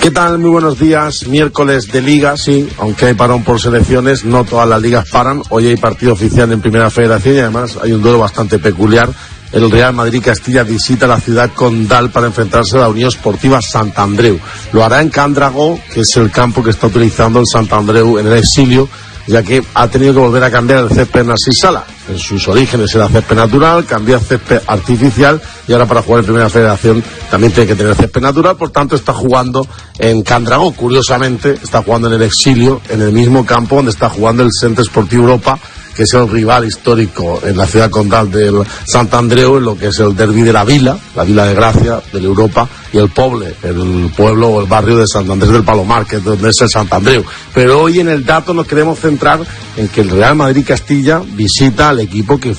¿Qué tal? Muy buenos días. Miércoles de Liga, sí, aunque hay parón por selecciones, no todas las ligas paran. Hoy hay partido oficial en Primera Federación y además hay un duelo bastante peculiar. El Real Madrid Castilla visita la ciudad condal para enfrentarse a la Unión Esportiva Sant Andreu. Lo hará en Can Dragó, que es el campo que está utilizando el Sant Andreu en el exilio, ya que ha tenido que volver a cambiar el césped Narcís Sala. En sus orígenes era césped natural, cambió a césped artificial y ahora para jugar en Primera Federación también tiene que tener césped natural, por tanto está jugando en Can Dragó. Curiosamente está jugando en el exilio, en el mismo campo donde está jugando el Centre Esportiu Europa, que es el rival histórico en la ciudad condal del Sant Andreu, en lo que es el derbi de la Vila de Gracia, del Europa, y el Poble, el pueblo o el barrio de Sant Andrés del Palomar, que es donde es el Sant Andreu. Pero hoy en el dato nos queremos centrar en que el Real Madrid Castilla visita al equipo que